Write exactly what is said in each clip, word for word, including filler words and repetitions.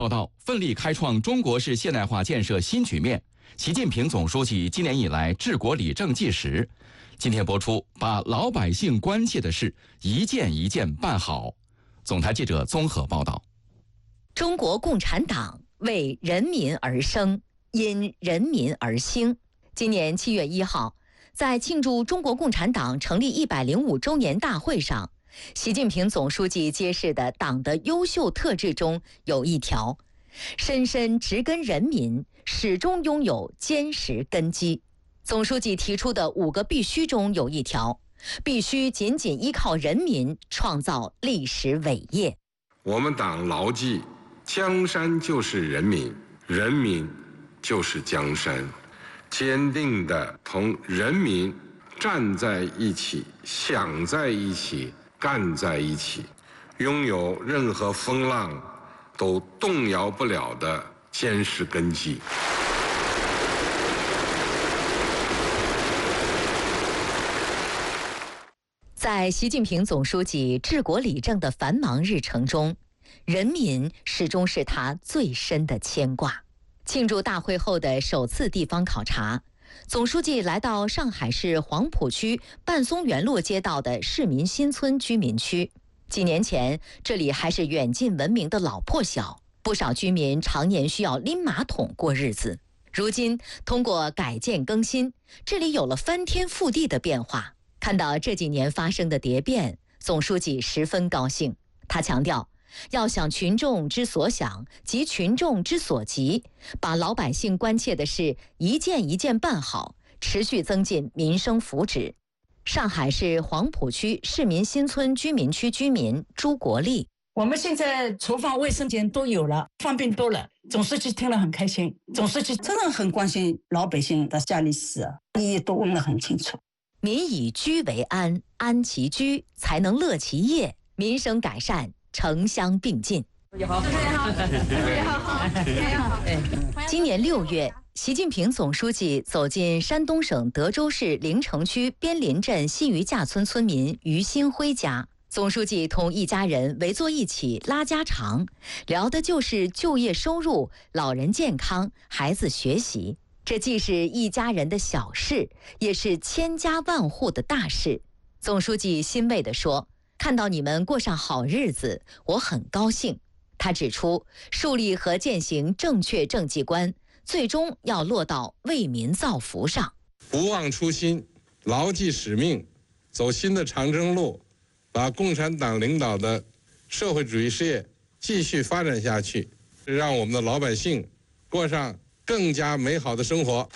报道，奋力开创中国式现代化建设新局面。习近平总书记今年以来治国理政纪实。今天播出，把老百姓关切的事一件一件办好。总台记者综合报道。 中国共产党为人民而生，因人民而兴。今年七月一号，在庆祝中国共产党成立一百零五周年大会上，习近平总书记揭示的党的优秀特质中有一条：深深植根人民，始终拥有坚实根基。总书记提出的五个必须中有一条：必须紧紧依靠人民，创造历史伟业。 我们党牢记江山就是人民，人民就是江山，坚定地同人民站在一起，想在一起，干在一起，拥有任何风浪都动摇不了的坚实根基。 在习近平总书记治国理政的繁忙日程中，人民始终是他最深的牵挂。庆祝大会后的首次地方考察，总书记来到上海市黄浦区半松园路街道的市民新村居民区。几年前，这里还是远近闻名的老破小，不少居民常年需要拎马桶过日子。如今，通过改建更新，这里有了翻天覆地的变化。看到这几年发生的蝶变，总书记十分高兴。他强调，要想群众之所想及群众之所急，把老百姓关切的事一件一件办好，持续增进民生福祉。上海市黄浦区市民新村居民区居民朱国立： 我们现在厨房、卫生间都有了，方便多了。总书记听了很开心，总书记真的很关心老百姓的家里事，你也都问得很清楚。 民以居为安，安其居，才能乐其业，民生改善城乡并进。今年六月，习近平总书记走进山东省德州市临城区边林镇西余架村村民于新辉家。总书记同一家人围坐一起拉家常，聊的就是就业收入、老人健康、孩子学习。这既是一家人的小事，也是千家万户的大事。总书记欣慰地说：“看到你们过上好日子，我很高兴。”他指出，树立和践行正确政绩观，最终要落到为民造福上。 不忘初心，牢记使命，走新的长征路，把共产党领导的社会主义事业继续发展下去，让我们的老百姓过上更加美好的生活。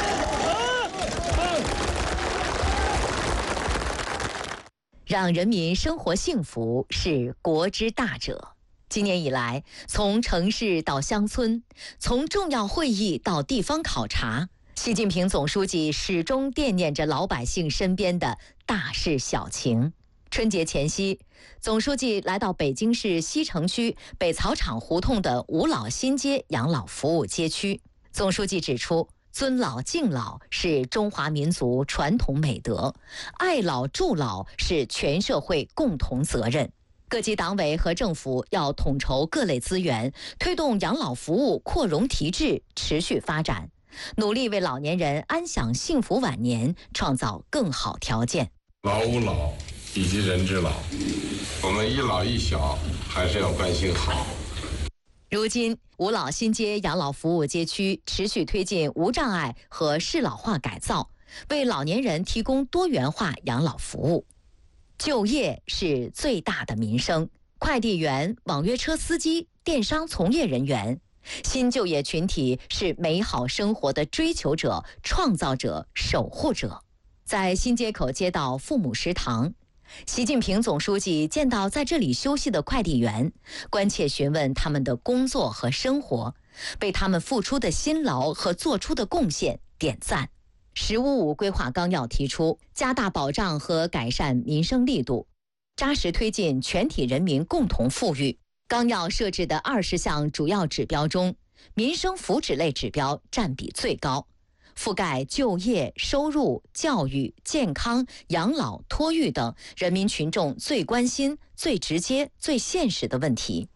让人民生活幸福是国之大者。今年以来，从城市到乡村，从重要会议到地方考察，习近平总书记始终惦念着老百姓身边的大事小情。春节前夕，总书记来到北京市西城区北草场胡同的五老新街养老服务街区。总书记指出，尊老敬老是中华民族传统美德，爱老助老是全社会共同责任。各级党委和政府要统筹各类资源，推动养老服务扩容提质，持续发展，努力为老年人安享幸福晚年创造更好条件。 老吾老以及人之老，我们一老一小还是要关心好。 如今，五老新街养老服务街区持续推进无障碍和适老化改造，为老年人提供多元化养老服务。就业是最大的民生，快递员、网约车司机、电商从业人员，新就业群体是美好生活的追求者、创造者、守护者。在新街口街道父母食堂，习近平总书记见到在这里休息的快递员，关切询问他们的工作和生活，为他们付出的辛劳和做出的贡献点赞。十五五规划纲要提出，加大保障和改善民生力度，扎实推进全体人民共同富裕。纲要设置的二十项主要指标中，民生福祉类指标占比最高，覆盖就业、收入、教育、健康、养老、托育等人民群众最关心、最直接、最现实的问题。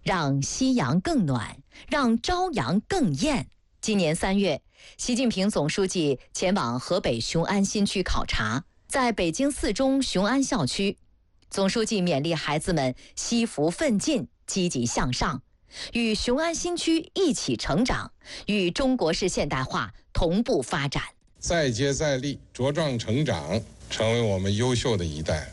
让夕阳更暖，让朝阳更艳。今年三月，习近平总书记前往河北雄安新区考察，在北京四中雄安校区，总书记勉励孩子们惜福奋进，积极向上，与雄安新区一起成长，与中国式现代化同步发展， 再接再厉，茁壮成长，成为我们优秀的一代。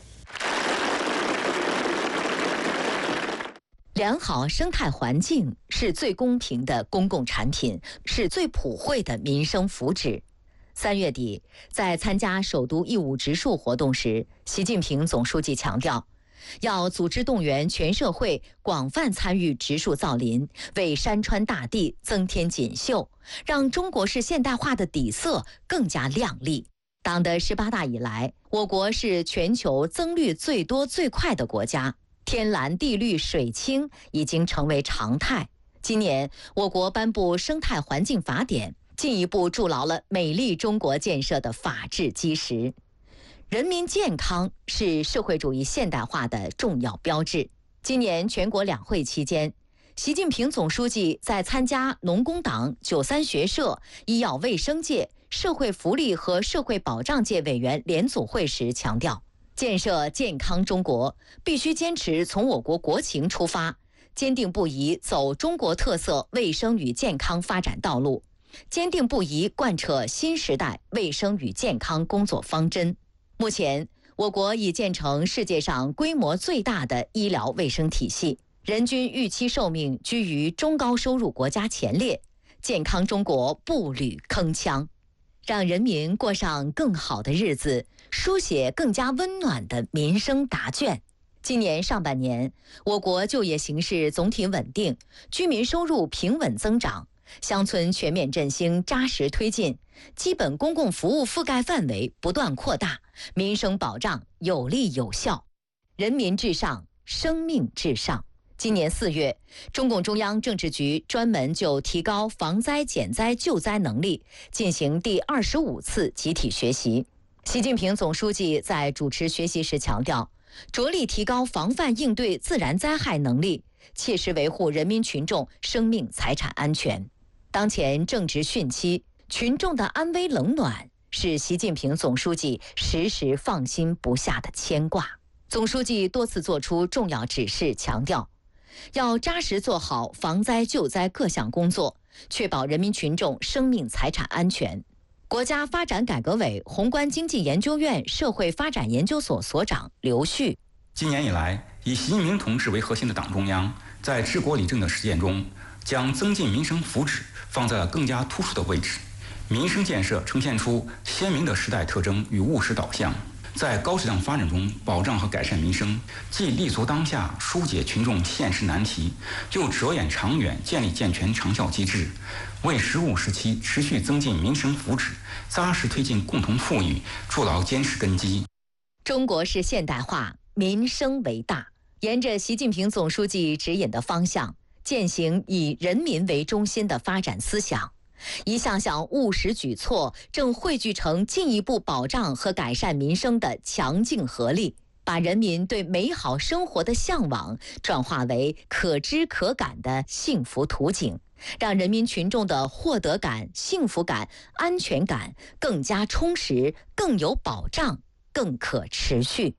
良好生态环境是最公平的公共产品，是最普惠的民生福祉。三月底，在参加首都义务植树活动时，习近平总书记强调，要组织动员全社会广泛参与植树造林，为山川大地增添锦绣，让中国式现代化的底色更加亮丽。党的十八大以来，我国是全球增绿最多最快的国家，天蓝地绿水清已经成为常态。今年，我国颁布《生态环境法典》，进一步筑牢了美丽中国建设的法治基石。人民健康是社会主义现代化的重要标志。今年全国两会期间，习近平总书记在参加农工党、九三学社、医药卫生界、社会福利和社会保障界委员联组会时强调，建设健康中国必须坚持从我国国情出发，坚定不移走中国特色卫生与健康发展道路，坚定不移贯彻新时代卫生与健康工作方针。目前，我国已建成世界上规模最大的医疗卫生体系，人均预期寿命居于中高收入国家前列，健康中国步履铿锵，让人民过上更好的日子，书写更加温暖的民生答卷。今年上半年，我国就业形势总体稳定，居民收入平稳增长，乡村全面振兴扎实推进，基本公共服务覆盖范围不断扩大，民生保障有力有效。人民至上，生命至上。今年四月，中共中央政治局专门就提高防灾减灾救灾能力进行第二十五次集体学习。习近平总书记在主持学习时强调，着力提高防范应对自然灾害能力，切实维护人民群众生命财产安全。当前正值汛期，群众的安危冷暖是习近平总书记时时放心不下的牵挂。总书记多次作出重要指示，强调要扎实做好防灾救灾各项工作，确保人民群众生命财产安全。国家发展改革委宏观经济研究院社会发展研究所所长刘旭： 今年以来，以习近平同志为核心的党中央在治国理政的实践中，将增进民生福祉放在了更加突出的位置，民生建设呈现出鲜明的时代特征与务实导向，在高质量发展中保障和改善民生，既立足当下疏解群众现实难题，又着眼长远建立健全长效机制，为十五时期持续增进民生福祉、扎实推进共同富裕筑牢坚实根基。 中国式现代化，民生为大，沿着习近平总书记指引的方向，践行以人民为中心的发展思想。一项项务实举措正汇聚成进一步保障和改善民生的强劲合力，把人民对美好生活的向往转化为可知可感的幸福图景，让人民群众的获得感、幸福感、安全感更加充实、更有保障、更可持续。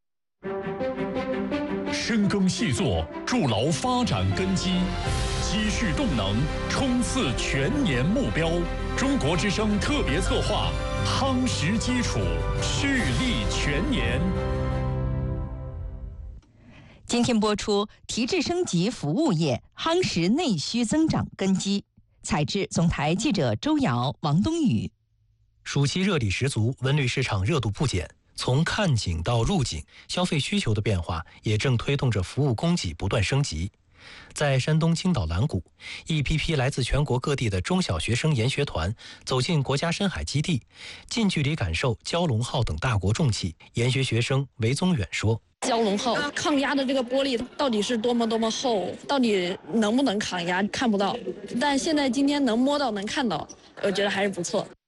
深耕细作，筑牢发展根基，积蓄动能，冲刺全年目标。中国之声特别策划，夯实基础，蓄力全年。 今天播出提质升级服务业，夯实内需增长根基。采制总台记者周瑶、王东宇。 暑期热力十足，文旅市场热度不减。从看景到入景，消费需求的变化也正推动着服务供给不断升级。在山东青岛蓝谷，一批批来自全国各地的中小学生研学团走进国家深海基地，近距离感受蛟龙号等大国重器。研学学生韦宗远说： 蛟龙号抗压的这个玻璃到底是多么多么厚，到底能不能抗压看不到，但现在今天能摸到能看到，我觉得还是不错。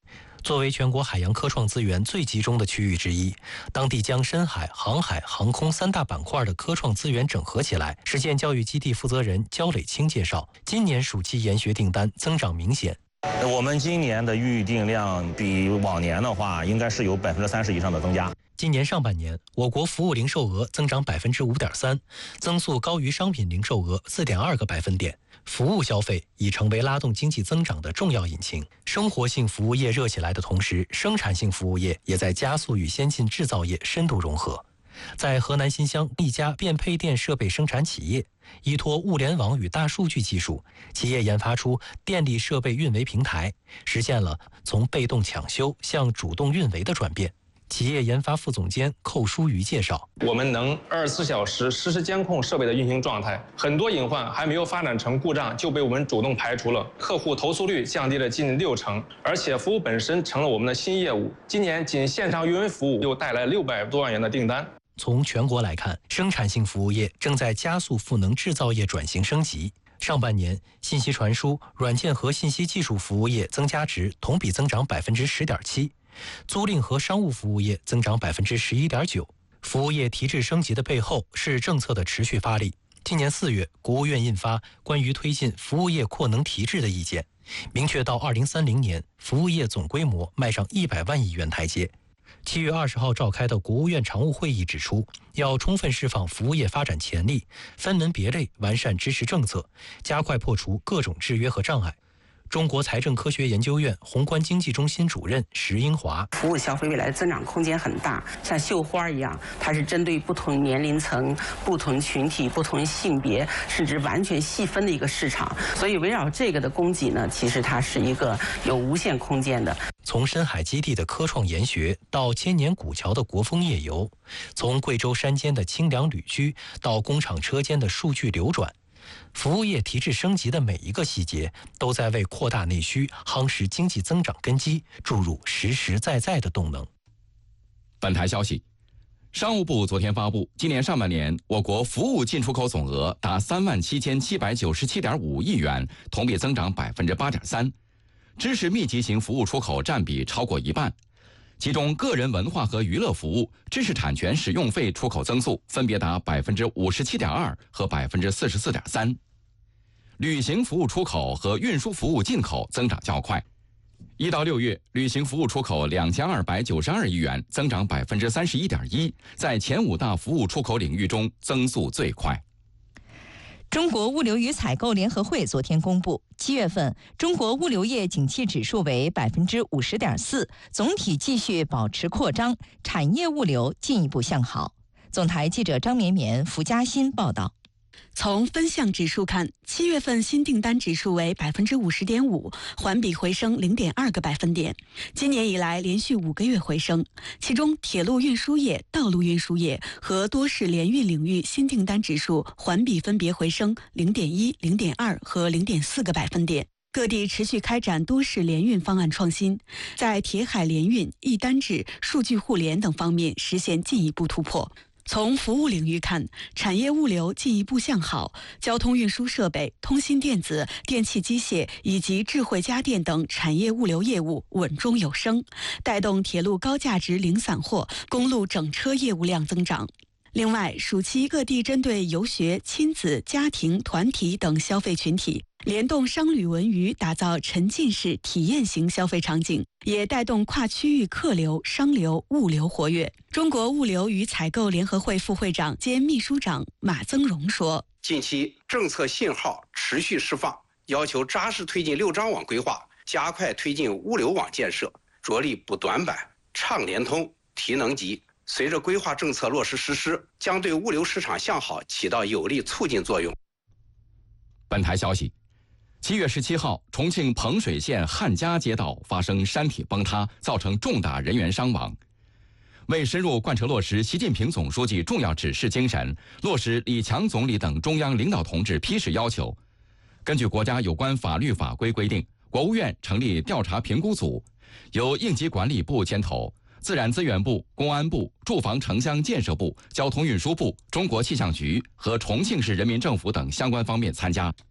作为全国海洋科创资源最集中的区域之一，当地将深海、航海、航空三大板块的科创资源整合起来。实践教育基地负责人焦磊清介绍，今年暑期研学订单增长明显。 我们今年的预订量比往年的话，应该是有百分之三十以上的增加。 今年上半年，我国服务零售额增长百分之五点三，增速高于商品零售额四点二个百分点。服务消费已成为拉动经济增长的重要引擎。生活性服务业热起来的同时，生产性服务业也在加速与先进制造业深度融合。在河南新乡一家变配电设备生产企业，依托物联网与大数据技术，企业研发出电力设备运维平台，实现了从被动抢修向主动运维的转变。企业研发副总监寇书瑜介绍， 我们能二十四小时实时监控设备的运行状态，很多隐患还没有发展成故障就被我们主动排除了，客户投诉率降低了近六成，而且服务本身成了我们的新业务。今年仅线上运维服务又带来六百多万元的订单。 从全国来看，生产性服务业正在加速赋能制造业转型升级。上半年，信息传输、软件和信息技术服务业增加值同比增长百分之十点七。租赁和商务服务业增长百分之十一点九。服务业提质升级的背后是政策的持续发力。今年四月，国务院印发关于推进服务业扩能提质的意见，明确到二零三零年，服务业总规模迈上一百万亿元台阶。七月二十号召开的国务院常务会议指出，要充分释放服务业发展潜力，分门别类完善支持政策，加快破除各种制约和障碍。中国财政科学研究院宏观经济中心主任石英华， 服务消费未来的增长空间很大，像绣花一样，它是针对不同年龄层、不同群体、不同性别，甚至完全细分的一个市场。所以围绕这个的供给呢，其实它是一个有无限空间的。 从深海基地的科创研学到千年古桥的国风夜游，从贵州山间的清凉旅居到工厂车间的数据流转，服务业提质升级的每一个细节，都在为扩大内需、夯实经济增长根基注入实实在在的动能。 本台消息，商务部昨天发布，今年上半年我国服务进出口总额达三万七千七百九十七点五亿元，同比增长百分之八点三，知识密集型服务出口占比超过一半。其中，个人文化和娱乐服务、知识产权使用费出口增速分别达百分之五十七点二和百分之四十四点三。旅行服务出口和运输服务进口增长较快。一到六月，旅行服务出口两千二百九十二亿元，增长百分之三十一点一，在前五大服务出口领域中增速最快。 中国物流与采购联合会昨天公布，七月份中国物流业景气指数为百分之五十点四，总体继续保持扩张，产业物流进一步向好。总台记者张绵绵、福嘉欣报道。 从分项指数看，七月份新订单指数为百分之五十点五，环比回升零点二个百分点。今年以来连续五个月回升，其中铁路运输业、道路运输业和多式联运领域新订单指数环比分别回升零点一、零点二和零点四个百分点。各地持续开展多式联运方案创新，在铁海联运、一单制、数据互联等方面实现进一步突破。从服务领域看，产业物流进一步向好，交通运输设备、通信电子、电气机械以及智慧家电等产业物流业务稳中有升，带动铁路高价值零散货、公路整车业务量增长。另外，暑期各地针对游学、亲子、家庭、团体等消费群体，联动商旅文娱，打造沉浸式体验型消费场景，也带动跨区域客流、商流、物流活跃。中国物流与采购联合会副会长兼秘书长马增荣说：“ 近期政策信号持续释放，要求扎实推进六张网规划，加快推进物流网建设，着力补短板、畅联通、提能级。随着规划政策落实实施，将对物流市场向好起到有力促进作用。” 本台消息，七月十七号，重庆彭水县汉家街道发生山体崩塌，造成重大人员伤亡。为深入贯彻落实习近平总书记重要指示精神，落实李强总理等中央领导同志批示要求，根据国家有关法律法规规定，国务院成立调查评估组，由应急管理部牵头，自然资源部、公安部、住房城乡建设部、交通运输部、中国气象局和重庆市人民政府等相关方面参加。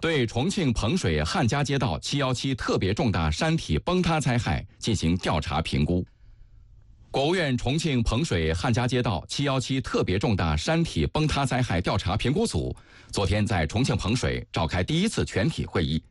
对重庆彭水汉家街道七一七特别重大山体崩塌灾害进行调查评估。国务院重庆彭水汉家街道七一七特别重大山体崩塌灾害调查评估组昨天在重庆彭水召开第一次全体会议，